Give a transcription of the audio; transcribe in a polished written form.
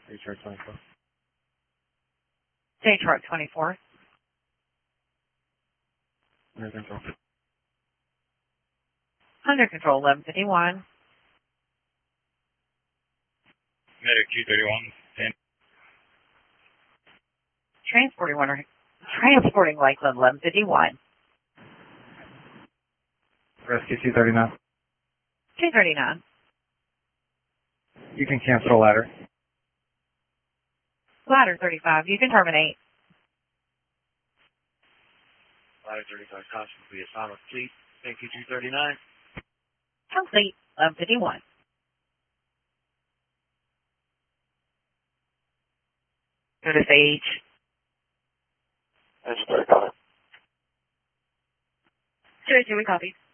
HR 24. Detroit 24. Under control. Under control, 1151. Medic 231. Transporting Lakeland, 1151. Rescue 239. 239. You can cancel the ladder. Ladder 35. You can terminate. Ladder 35 caution will be assignment complete. Thank you 239. Complete, 1151. Go to Sage. Engine 30 comment. 282, we copy.